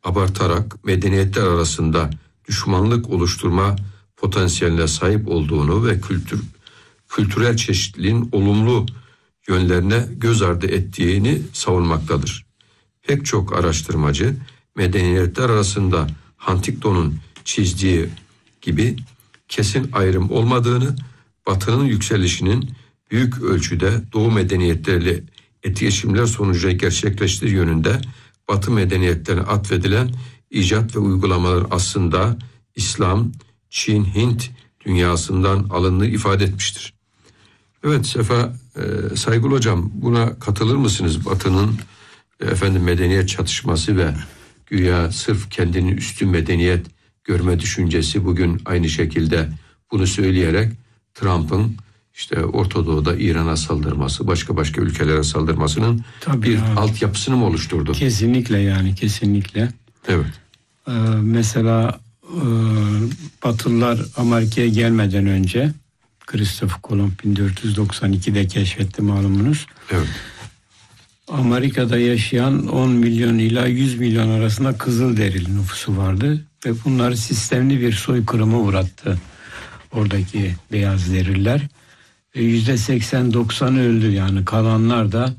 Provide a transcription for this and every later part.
abartarak medeniyetler arasında düşmanlık oluşturma potansiyeline sahip olduğunu ve kültürel çeşitliliğin olumlu yönlerine göz ardı ettiğini savunmaktadır. Pek çok araştırmacı medeniyetler arasında Huntington'un çizdiği gibi kesin ayrım olmadığını, Batı'nın yükselişinin büyük ölçüde Doğu medeniyetleriyle etkileşimler sonucu gerçekleştiği yönünde Batı medeniyetlerine atfedilen icat ve uygulamalar aslında İslam, Çin, Hint dünyasından alındığı ifade etmiştir. Evet Sefa, Saygılı Hocam, buna katılır mısınız? Batı'nın medeniyet çatışması ve güya sırf kendini üstün medeniyet görme düşüncesi bugün aynı şekilde bunu söyleyerek Trump'ın işte Orta Doğu'da İran'a saldırması, başka ülkelere saldırmasının bir altyapısını mı oluşturdu? Kesinlikle, yani kesinlikle. Evet. Mesela Batılılar Amerika'ya gelmeden önce Christopher Kolomb 1492'de keşfetti malumunuz. Evet. Amerika'da yaşayan 10 milyon ila 100 milyon arasında Kızılderili nüfusu vardı ve bunları sistemli bir soykırıma uğrattı oradaki beyaz deriler. %80-90 öldü, yani kalanlar da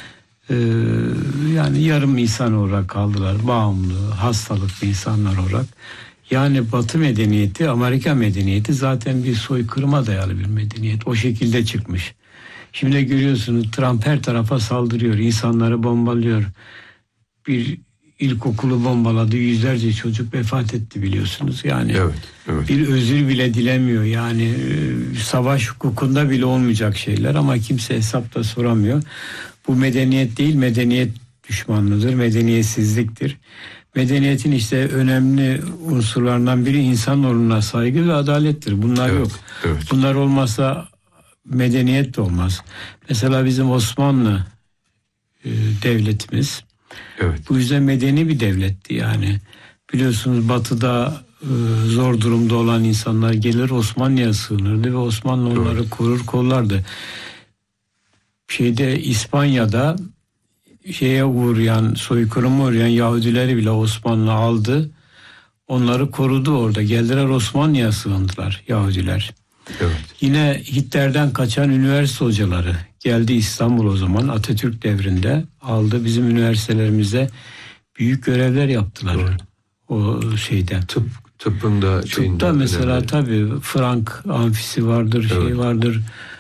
yani yarım insan olarak kaldılar, bağımlı, hastalıklı insanlar olarak. Yani Batı medeniyeti, Amerika medeniyeti zaten bir soykırıma dayalı bir medeniyet. O şekilde çıkmış. Şimdi görüyorsunuz Trump her tarafa saldırıyor, insanları bombalıyor. Bir ilkokulu bombaladı, yüzlerce çocuk vefat etti biliyorsunuz. Yani evet. Bir özür bile dilemiyor. Yani savaş hukukunda bile olmayacak şeyler ama kimse hesap da soramıyor. Bu medeniyet değil, medeniyet düşmanlığıdır, medeniyetsizliktir. Medeniyetin işte önemli unsurlarından biri insan onuruna saygı ve adalettir. Bunlar yok. Evet. Bunlar olmazsa medeniyet de olmaz. Mesela bizim Osmanlı devletimiz bu yüzden medeni bir devletti yani. Biliyorsunuz Batı'da zor durumda olan insanlar gelir Osmanlı'ya sığınırdı ve Osmanlı onları korur kollardı. İspanya'da soykırıma uğrayan Yahudileri bile Osmanlı aldı. Onları korudu orada. Geldiler Osmanlı'ya sığındılar Yahudiler. Evet. Yine Hitler'den kaçan üniversite hocaları geldi İstanbul, o zaman Atatürk devrinde aldı. Bizim üniversitelerimizde büyük görevler yaptılar. Doğru. O şeyde. Tıpta mesela tabii Frank amfisi vardır, vardır.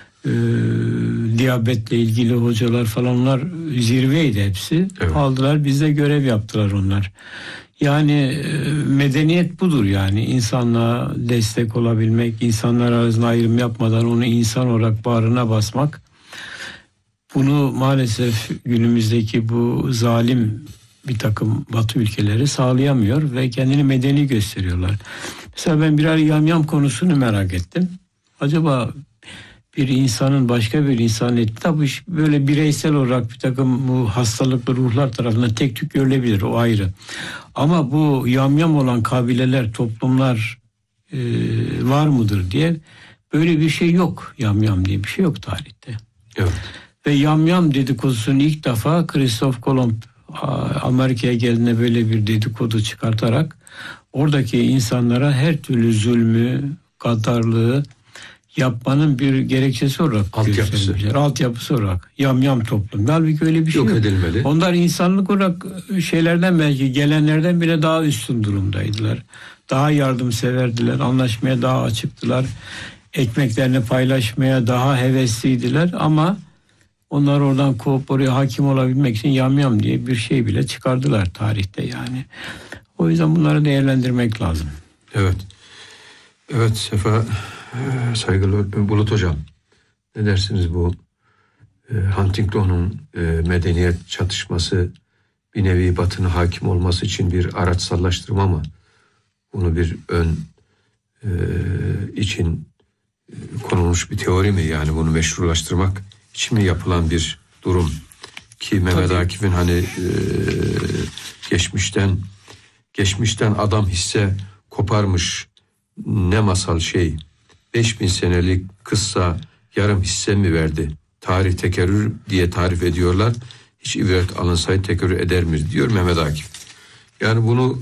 Diyabetle ilgili hocalar falanlar zirveydi hepsi. Evet. Aldılar, bize görev yaptılar onlar. Yani medeniyet budur yani. İnsanlığa destek olabilmek, insanlar arasında ayrım yapmadan onu insan olarak bağrına basmak. Bunu maalesef günümüzdeki bu zalim bir takım Batı ülkeleri sağlayamıyor ve kendini medeni gösteriyorlar. Mesela ben bir ara yamyam konusunu merak ettim. Acaba bir insanın başka bir insan eti, tabii böyle bireysel olarak bir takım bu hastalıklı ruhlar tarafından tek tük görülebilir, o ayrı. Ama bu yamyam olan kabileler, toplumlar var mıdır diye, böyle bir şey yok. Yamyam diye bir şey yok tarihte. Evet. Ve yamyam dedikodusunu ilk defa Christopher Kolomb Amerika'ya geldiğinde böyle bir dedikodu çıkartarak oradaki insanlara her türlü zulmü, gaddarlığı yapmanın bir gerekçesi olarak altyapısı olarak yamyam toplum. Halbuki öyle bir şey yok. Edilmeli. Onlar insanlık olarak şeylerden, belki gelenlerden bile daha üstün durumdaydılar. Daha yardımseverdiler, anlaşmaya daha açıktılar. Ekmeklerini paylaşmaya daha hevesliydiler ama onlar oradan kovup oraya hakim olabilmek için yamyam diye bir şey bile çıkardılar tarihte yani. O yüzden bunları değerlendirmek lazım. Evet. Evet Sefa, saygılı Bulut Hocam, ne dersiniz bu Huntington'un medeniyet çatışması bir nevi Batı'nın hakim olması için bir araçsallaştırma mı? Bunu bir ön için konulmuş bir teori mi? Yani bunu meşrulaştırmak için mi yapılan bir durum? Ki Mehmet Akif'in geçmişten adam hisse koparmış, ne masal 5000 senelik kıssa yarım hisse mi verdi? Tarih tekerrür diye tarif ediyorlar. Hiç ibret alınsaydı tekerrür eder mi diyor Mehmet Akif. Yani bunu